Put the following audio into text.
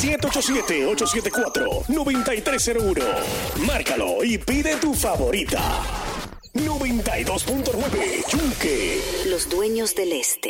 787-874-9301. Márcalo y pide tu favorita. 92.9 Yunque. Los dueños del este.